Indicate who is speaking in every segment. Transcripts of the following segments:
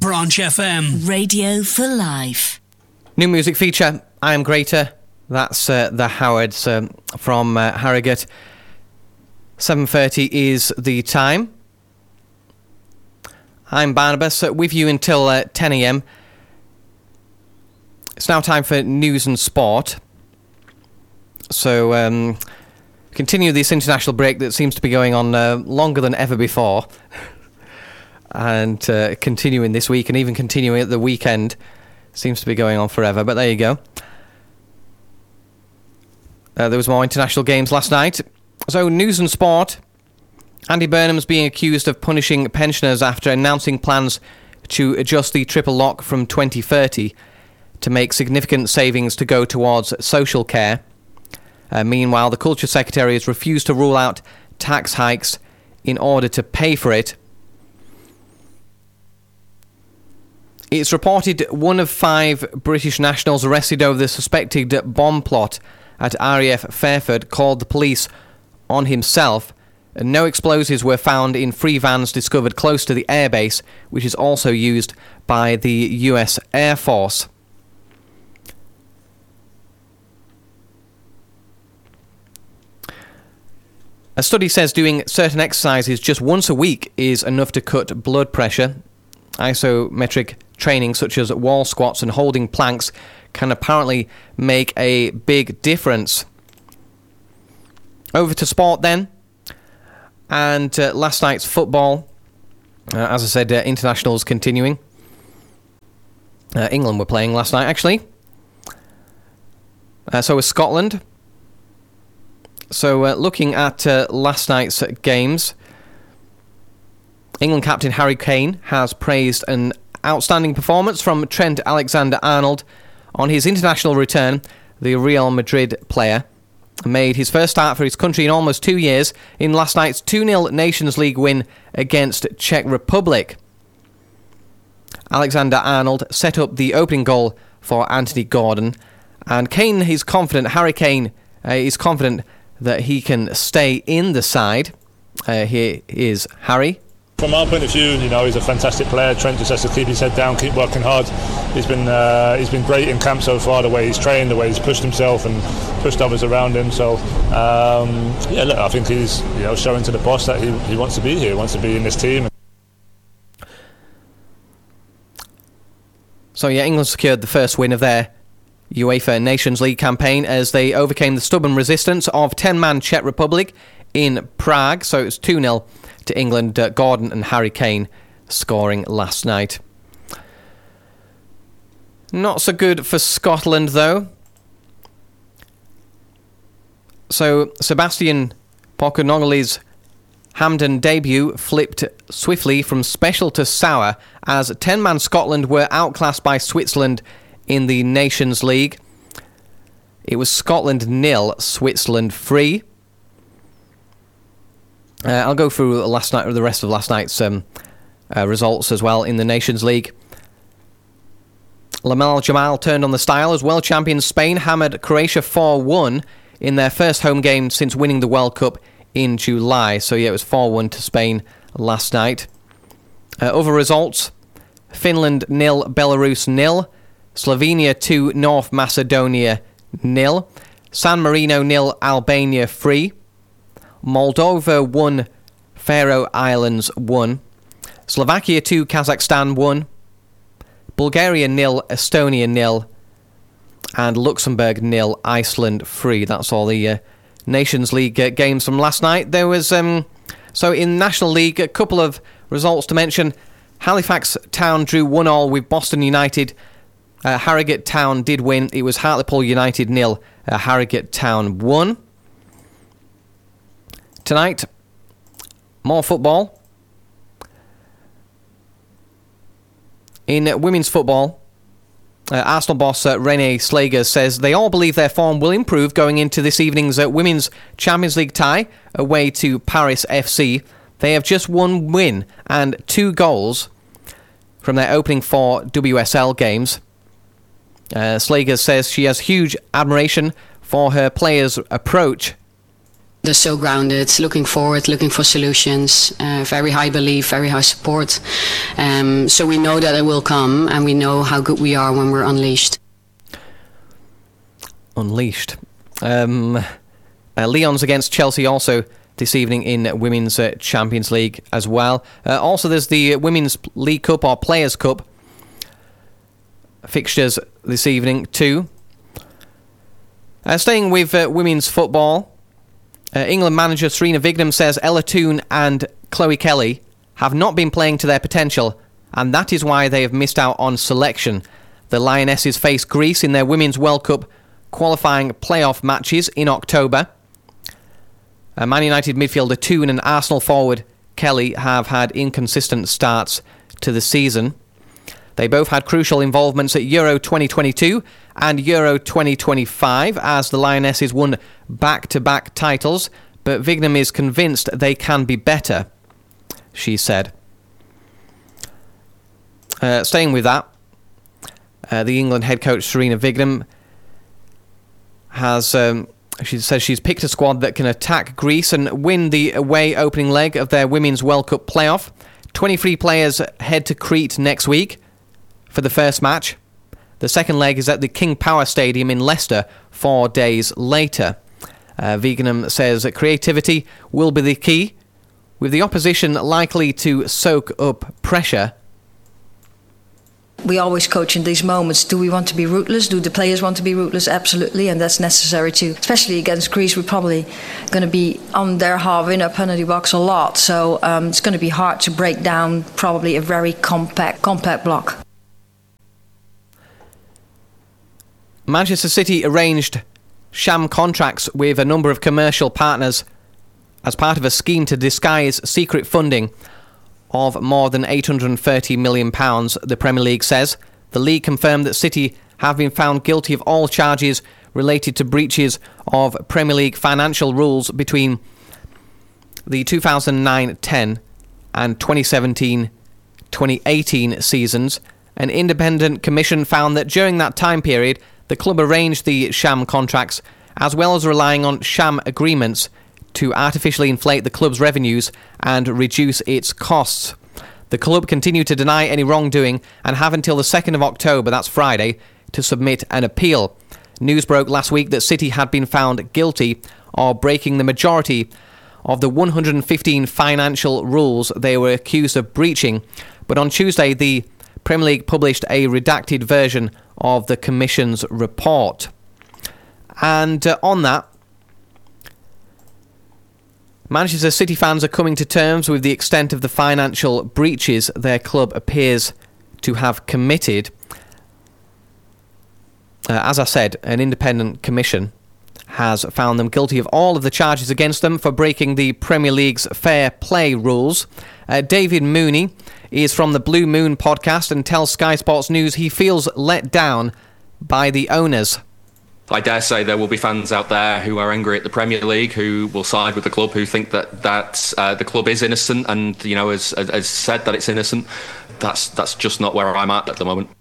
Speaker 1: Branch FM.
Speaker 2: Radio for life.
Speaker 3: New music feature, I Am Greater. That's the Howards from Harrogate. 7:30 is the time. I'm Barnabas, with you until 10 a.m. It's now time for news and sport. So, continue this international break that seems to be going on longer than ever before. And continuing this week, and even continuing at the weekend. Seems to be going on forever, but there you go. There was more international games last night. So, news and sport. Andy Burnham's being accused of punishing pensioners after announcing plans to adjust the triple lock from 2030 to make significant savings to go towards social care. Meanwhile, the Culture Secretary has refused to rule out tax hikes in order to pay for it. It's reported one of 5 British nationals arrested over the suspected bomb plot at RAF Fairford called the police on himself. No explosives were found in 3 vans discovered close to the airbase, which is also used by the US Air Force. A study says doing certain exercises just once a week is enough to cut blood pressure. Isometric training such as wall squats and holding planks can apparently make a big difference. Over to sport then. And last night's football. As I said, internationals continuing. England were playing last night, actually. So was Scotland. So looking at last night's games, England captain Harry Kane has praised an outstanding performance from Trent Alexander-Arnold on his international return. The Real Madrid player made his first start for his country in almost 2 years in last night's 2-0 Nations League win against Czech Republic. Alexander-Arnold set up the opening goal for Anthony Gordon, and Kane is confident, Harry Kane is confident that he can stay in the side. Here is Harry.
Speaker 4: From our point of view, you know, he's a fantastic player. Trent just has to keep his head down, keep working hard. He's been great in camp so far, the way he's trained, the way he's pushed himself and pushed others around him. So, look, I think he's showing to the boss that he wants to be here, wants to be in this team.
Speaker 3: So, England secured the first win of their UEFA Nations League campaign as they overcame the stubborn resistance of 10-man Czech Republic in Prague. So it's 2-0 to England. Gordon and Harry Kane scoring last night. Not so good for Scotland, though. So Sebastian Poconogli's Hampden debut flipped swiftly from special to sour as 10-man Scotland were outclassed by Switzerland in the Nations League. It was Scotland 0, Switzerland 3. I'll go through the rest of last night's results as well in the Nations League. Lamine Jamal turned on the style as world champions Spain hammered Croatia 4-1 in their first home game since winning the World Cup in July. So it was 4-1 to Spain last night. Other results: Finland 0, Belarus 0, Slovenia 2, North Macedonia 0, San Marino 0, Albania 3, Moldova 1, Faroe Islands 1, Slovakia 2, Kazakhstan 1, Bulgaria 0, Estonia 0, and Luxembourg 0, Iceland 3. That's all the Nations League games from last night. There was, so in National League, a couple of results to mention. Halifax Town drew 1-1 with Boston United. Harrogate Town did win. It was Hartlepool United 0, Harrogate Town 1. Tonight, more football. In women's football, Arsenal boss Renée Slager says they all believe their form will improve going into this evening's Women's Champions League tie away to Paris FC. They have just 1 win and 2 goals from their opening 4 WSL games. Slager says she has huge admiration for her players' approach
Speaker 1: They're so grounded, looking forward, looking for solutions, very high belief, very high support. So we know that it will come, and we know how good we are when we're unleashed.
Speaker 3: Unleashed. Lyon's against Chelsea also this evening in Women's Champions League as well. Also, there's the Women's League Cup or Players' Cup fixtures this evening too. Staying with women's football, England manager Sarina Wignum says Ella Toone and Chloe Kelly have not been playing to their potential, and that is why they have missed out on selection. The Lionesses face Greece in their Women's World Cup qualifying playoff matches in October. Man United midfielder Toone and Arsenal forward Kelly have had inconsistent starts to the season. They both had crucial involvements at Euro 2022 and Euro 2025 as the Lionesses won back-to-back titles, but Wignum is convinced they can be better, she said. Staying with that, the England head coach Sarina Wignum has... she says she's picked a squad that can attack Greece and win the away opening leg of their Women's World Cup playoff. 23 players head to Crete next week for the first match. The second leg is at the King Power Stadium in Leicester 4 days later. Wignum says that creativity will be the key, with the opposition likely to soak up pressure.
Speaker 5: We always coach in these moments. Do we want to be ruthless? Do the players want to be ruthless? Absolutely, and that's necessary too. Especially against Greece, we're probably going to be on their half in a penalty box a lot. So it's going to be hard to break down probably a very compact block.
Speaker 3: Manchester City arranged sham contracts with a number of commercial partners as part of a scheme to disguise secret funding of more than £830 million, the Premier League says. The league confirmed that City have been found guilty of all charges related to breaches of Premier League financial rules between the 2009-10 and 2017-2018 seasons. An independent commission found that during that time period, the club arranged the sham contracts, as well as relying on sham agreements to artificially inflate the club's revenues and reduce its costs. The club continued to deny any wrongdoing and have until the 2nd of October, that's Friday, to submit an appeal. News broke last week that City had been found guilty of breaking the majority of the 115 financial rules they were accused of breaching, but on Tuesday the Premier League published a redacted version of the Commission's report. And on that, Manchester City fans are coming to terms with the extent of the financial breaches their club appears to have committed. As I said, an independent commission has found them guilty of all of the charges against them for breaking the Premier League's fair play rules. David Mooney is from the Blue Moon podcast and tells Sky Sports News he feels let down by the owners.
Speaker 6: I dare say there will be fans out there who are angry at the Premier League, who will side with the club, who think that the club is innocent and, you know, has said that it's innocent. That's just not where I'm at the moment.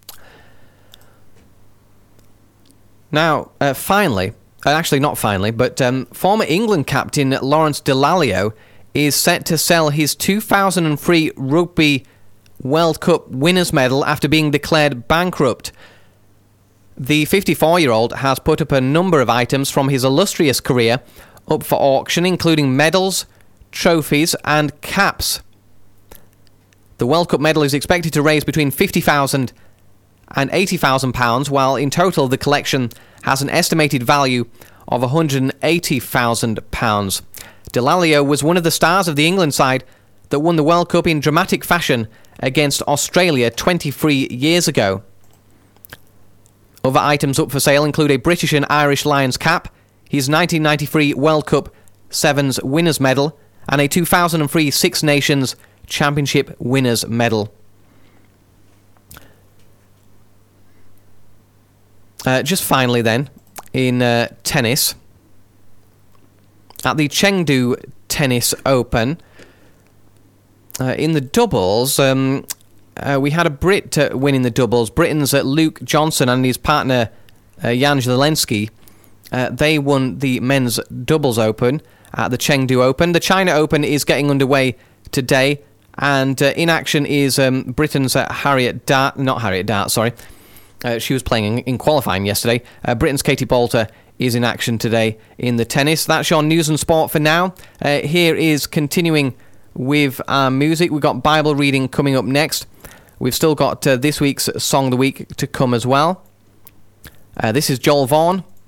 Speaker 3: Now, finally, actually not finally, but former England captain Lawrence Dallaglio is set to sell his 2003 Rugby World Cup winners' medal after being declared bankrupt. The 54-year-old has put up a number of items from his illustrious career up for auction, including medals, trophies and caps. The World Cup medal is expected to raise between £50,000 and £80,000, while in total the collection has an estimated value of £180,000. Dallaglio was one of the stars of the England side that won the World Cup in dramatic fashion against Australia 23 years ago. Other items up for sale include a British and Irish Lions cap, his 1993 World Cup Sevens winners' medal, and a 2003 Six Nations Championship winners' medal. Just finally then, in tennis, at the Chengdu Tennis Open, in the doubles, we had a Brit winning the doubles. Britain's Luke Johnson and his partner Jan Zelensky They won the men's doubles open at the Chengdu Open. The China Open is getting underway today, and in action is Britain's Harriet Dart. Not Harriet Dart, sorry. She was playing in qualifying yesterday. Britain's Katie Boulter is in action today in the tennis. That's your news and sport for now. Here is continuing with our music. We've got Bible reading coming up next. We've still got this week's Song of the Week to come as well. This is Joel Vaughan